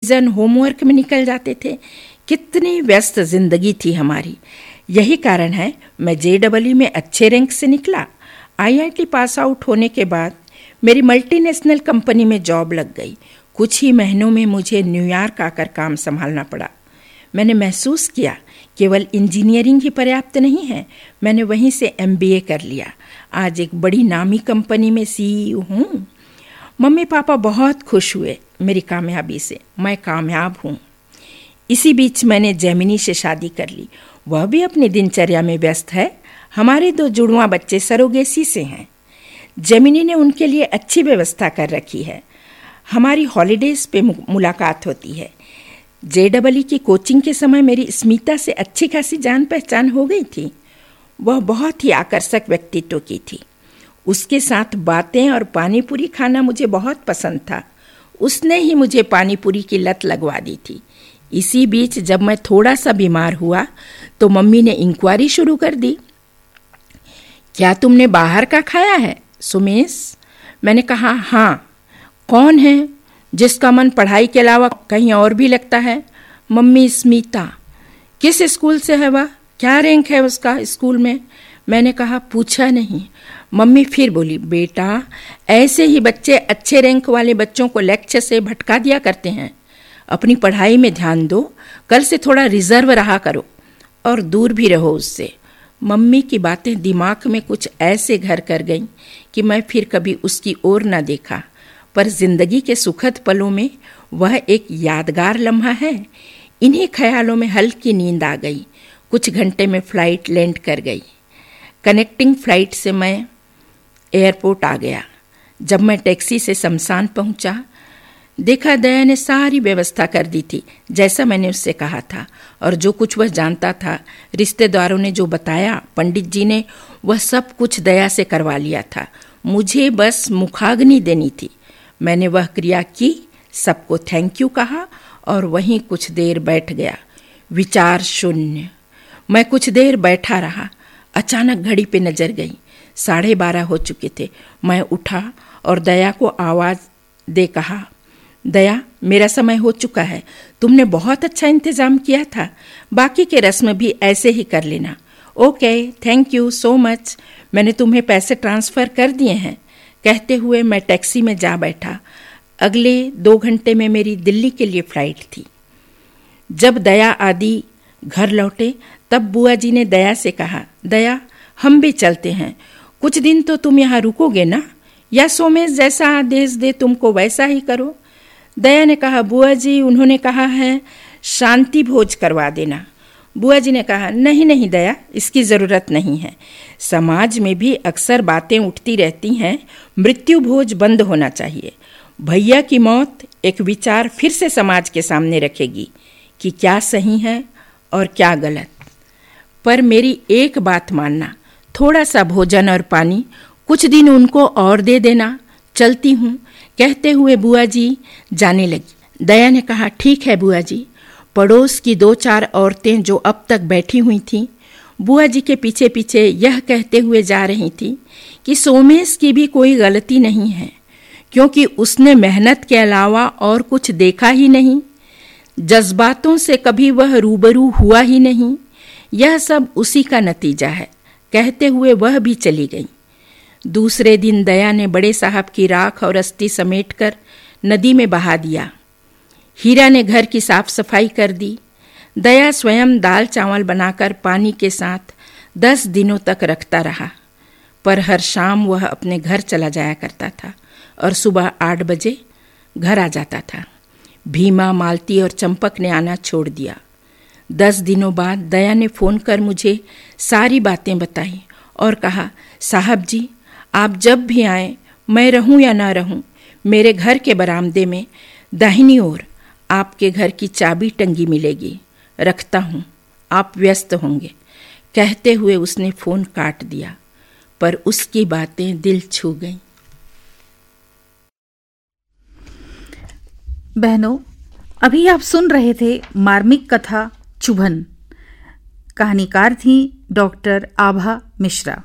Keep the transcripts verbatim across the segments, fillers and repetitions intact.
Revision, homework में निकल जाते थे। कितनी व्यस्त जिंदगी थी हमारी। यही कारण है मैं जे डबल ई में अच्छे रैंक से निकला। आई आई टी पास आउट होने के बाद मेरी मल्टीनेशनल कंपनी में जॉब लग गई। कुछ ही महीनों में मुझे न्यूयॉर्क आकर काम संभालना पड़ा। मैंने महसूस किया केवल इंजीनियरिंग ही पर्याप्त नहीं है। मैंने वहीं से एम बी ए कर लिया। आज एक बड़ी नामी कंपनी में सी ई ओ हूँ। मम्मी पापा बहुत खुश हुए मेरी कामयाबी से। मैं कामयाब हूँ। इसी बीच मैंने जेमिनी से शादी कर ली। वह भी अपनी दिनचर्या में व्यस्त है। हमारे दो जुड़वां बच्चे सरोगेसी से हैं। जेमिनी ने उनके लिए अच्छी व्यवस्था कर रखी है। हमारी हॉलीडेज पे मुलाकात होती है। जे डबल ई की कोचिंग के समय मेरी स्मिता से अच्छी खासी जान पहचान हो गई थी। वह बहुत ही आकर्षक व्यक्तित्व की थी। उसके साथ बातें और पानी पूरी खाना मुझे बहुत पसंद था। उसने ही मुझे पानी पूरी की लत लगवा दी थी। इसी बीच जब मैं थोड़ा सा बीमार हुआ तो मम्मी ने इंक्वायरी शुरू कर दी। क्या तुमने बाहर का खाया है सुमेश? मैंने कहा हाँ। कौन है जिसका मन पढ़ाई के अलावा कहीं और भी लगता है? मम्मी स्मिता। किस स्कूल से है वह? क्या रैंक है उसका स्कूल में? मैंने कहा पूछा नहीं। मम्मी फिर बोली, बेटा ऐसे ही बच्चे अच्छे रैंक वाले बच्चों को लेक्चर से भटका दिया करते हैं। अपनी पढ़ाई में ध्यान दो। कल से थोड़ा रिजर्व रहा करो और दूर भी रहो उससे। मम्मी की बातें दिमाग में कुछ ऐसे घर कर गईं कि मैं फिर कभी उसकी ओर न देखा। पर जिंदगी के सुखद पलों में वह एक यादगार लम्हा है। इन्हीं ख्यालों में हल्की नींद आ गई। कुछ घंटे में फ्लाइट लैंड कर गई। कनेक्टिंग फ्लाइट से मैं एयरपोर्ट आ गया। जब मैं टैक्सी से शमशान पहुंचा, देखा दया ने सारी व्यवस्था कर दी थी जैसा मैंने उससे कहा था। और जो कुछ वह जानता था, रिश्तेदारों ने जो बताया, पंडित जी ने, वह सब कुछ दया से करवा लिया था। मुझे बस मुखाग्नि देनी थी। मैंने वह क्रिया की, सबको थैंक यू कहा और वहीं कुछ देर बैठ गया, विचार शून्य। मैं कुछ देर बैठा रहा। अचानक घड़ी पे नजर गई। साढ़े बारह हो चुके थे। मैं उठा और दया को आवाज दे कहा, दया मेरा समय हो चुका है। तुमने बहुत अच्छा इंतजाम किया था। बाकी के रस्म भी ऐसे ही कर लेना। Okay, thank you so much. मैंने तुम्हें पैसे ट्रांसफर कर दिए हैं। कहते हुए मैं टैक्सी में जा बैठा। अगले दो घंटे में मेरी दिल्ली के लिए फ्लाइट थी। जब दया आदि घर लौटे तब बुआ जी ने दया से कहा, दया हम भी चलते हैं। कुछ दिन तो तुम यहाँ रुकोगे ना? या सोमेश जैसा आदेश दे तुमको वैसा ही करो? दया ने कहा, बुआ जी उन्होंने कहा है शांति भोज करवा देना। बुआ जी ने कहा, नहीं नहीं दया, इसकी ज़रूरत नहीं है। समाज में भी अक्सर बातें उठती रहती हैं, मृत्यु भोज बंद होना चाहिए। भैया की मौत एक विचार फिर से समाज के सामने रखेगी कि क्या सही है और क्या गलत। पर मेरी एक बात मानना, थोड़ा सा भोजन और पानी कुछ दिन उनको और दे देना। चलती हूँ। कहते हुए बुआ जी जाने लगी। दया ने कहा, ठीक है बुआ जी। पड़ोस की दो चार औरतें जो अब तक बैठी हुई थीं, बुआ जी के पीछे पीछे यह कहते हुए जा रही थी कि सोमेश की भी कोई गलती नहीं है, क्योंकि उसने मेहनत के अलावा और कुछ देखा ही नहीं। जज्बातों से कभी वह रूबरू हुआ ही नहीं। यह सब उसी का नतीजा है। कहते हुए वह भी चली गई। दूसरे दिन दया ने बड़े साहब की राख और अस्थि समेटकर नदी में बहा दिया। हीरा ने घर की साफ सफाई कर दी। दया स्वयं दाल चावल बनाकर पानी के साथ दस दिनों तक रखता रहा। पर हर शाम वह अपने घर चला जाया करता था और सुबह आठ बजे घर आ जाता था। भीमा, मालती और चंपक ने आना छोड़ दिया। दस दिनों बाद दया ने फ़ोन कर मुझे सारी बातें बताई और कहा, साहब जी आप जब भी आएं, मैं रहूं या ना रहूं, मेरे घर के बरामदे में दाहिनी ओर आपके घर की चाबी टंगी मिलेगी। रखता हूं, आप व्यस्त होंगे। कहते हुए उसने फ़ोन काट दिया। पर उसकी बातें दिल छू गईं। बहनों, अभी आप सुन रहे थे मार्मिक कथा चुभन। कहानीकार थी डॉक्टर आभा मिश्रा।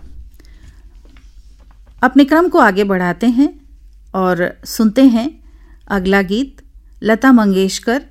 अपने क्रम को आगे बढ़ाते हैं और सुनते हैं अगला गीत लता मंगेशकर